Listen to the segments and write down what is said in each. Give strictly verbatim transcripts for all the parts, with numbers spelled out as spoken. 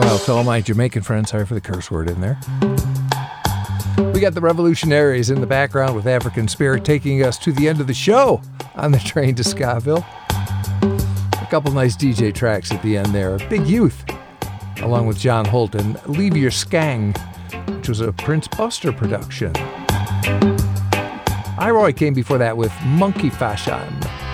Well, to all my Jamaican friends, sorry for the curse word in there. We got the Revolutionaries in the background with African Spirit taking us to the end of the show on the train to Scaville. A couple nice D J tracks at the end there. Big Youth, along with John Holt, and Leave Your Skang, which was a Prince Buster production. Iroy came before that with Monkey Fashion.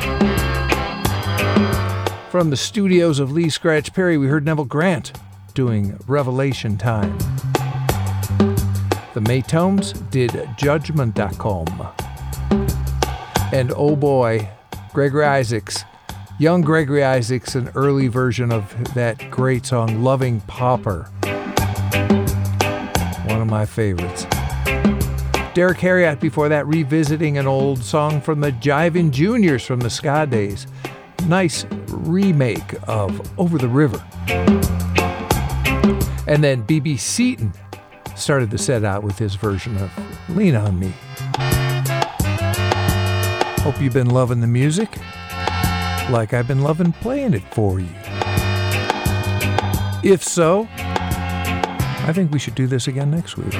From the studios of Lee Scratch Perry, we heard Neville Grant doing Revelation Time. The Maytones did Judgment dot com. And oh boy, Gregory Isaacs, young Gregory Isaacs, an early version of that great song, Loving Pauper. One of my favorites. Derek Harriott before that, revisiting an old song from the Jivin' Juniors from the ska days. Nice remake of Over the River. And then B B Seaton started the set out with his version of Lean on Me. Hope you've been loving the music like I've been loving playing it for you. If so, I think we should do this again next week.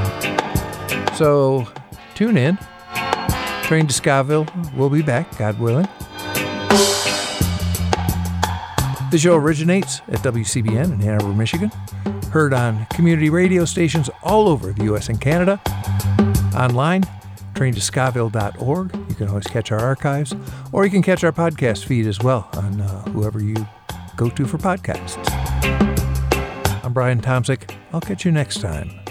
So, tune in. Train to Scaville. We'll be back, God willing. The show originates at W C B N in Ann Arbor, Michigan. Heard on community radio stations all over the U S and Canada. Online, train to scaville dot org. You can always catch our archives, or you can catch our podcast feed as well on uh, whoever you go to for podcasts. I'm Brian Tomczyk. I'll catch you next time.